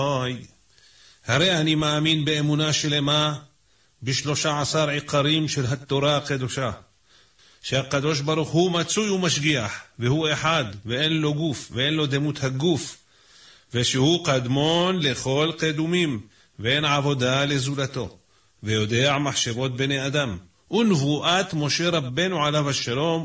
הרי אני מאמין באמונה שלמה ב13 עיקרים של התורה הקדושה, שהקדוש ברוך הוא מצוי ומשגיח, והוא אחד, ואין לו גוף, ואין לו דמות הגוף, ושהוא קדמון לכל קדומים, ואין עבודה לזולתו, ויודע מחשבות בני אדם. ונבואת משה רבנו עליו השלום